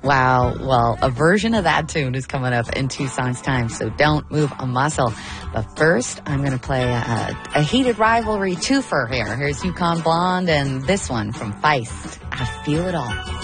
Wow. Well, a version of that tune is coming up in 2 songs' time, so don't move a muscle. But first, I'm going to play a heated rivalry twofer here. Here's Yukon Blonde and this one from Feist. I Feel It All.